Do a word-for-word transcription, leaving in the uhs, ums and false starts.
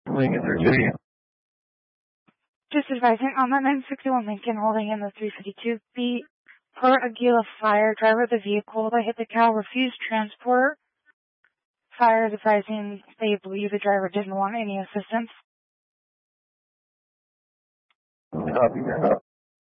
Lincoln three fifty. Just advising on that nine sixty-one Lincoln holding in the three fifty-two B. Port Aguila Fire, driver of the vehicle that hit the cow refused transport. Fire is advising they believe the driver didn't want any assistance. Copy that.